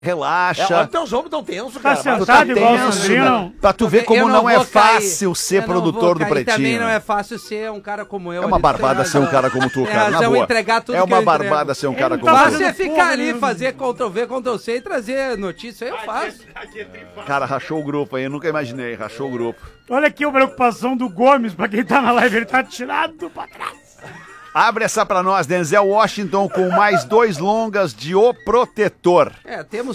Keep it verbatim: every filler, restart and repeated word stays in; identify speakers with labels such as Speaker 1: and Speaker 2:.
Speaker 1: Relaxa.
Speaker 2: É, olha, teus ombros tão tensos,
Speaker 3: Tá
Speaker 2: cara.
Speaker 1: Tu
Speaker 3: sentado
Speaker 1: tá
Speaker 3: igual o
Speaker 1: tenso,
Speaker 3: Sandrino.
Speaker 1: né? Pra tu ver como
Speaker 4: Eu
Speaker 1: não, é
Speaker 4: vou cair.
Speaker 1: fácil ser
Speaker 4: Eu não
Speaker 1: produtor
Speaker 4: vou
Speaker 1: do
Speaker 4: cair.
Speaker 1: Pretinho.
Speaker 4: Também não
Speaker 1: né?
Speaker 4: é fácil ser um cara como eu.
Speaker 1: É uma
Speaker 4: ali,
Speaker 1: barbada
Speaker 4: tem
Speaker 1: ser um
Speaker 4: razão.
Speaker 1: cara como tu,
Speaker 4: Tem
Speaker 1: cara, na
Speaker 4: razão,
Speaker 1: boa.
Speaker 4: entregar tudo
Speaker 1: É
Speaker 4: que
Speaker 1: uma
Speaker 4: eu entrego.
Speaker 1: barbada ser um cara
Speaker 3: Ele
Speaker 1: como
Speaker 3: tá
Speaker 1: tu.
Speaker 4: Fácil é
Speaker 3: fazendo
Speaker 4: ficar
Speaker 3: porra
Speaker 4: ali,
Speaker 3: nenhuma.
Speaker 4: fazer control V, control C e trazer notícia. Eu faço.
Speaker 1: Cara, rachou o grupo aí, eu nunca imaginei, rachou o grupo.
Speaker 3: Olha aqui a preocupação do Gomes, pra quem tá na live, ele tá tirado pra trás.
Speaker 1: Abre essa pra nós, Denzel Washington com mais dois longas de O Protetor.
Speaker 4: É, temos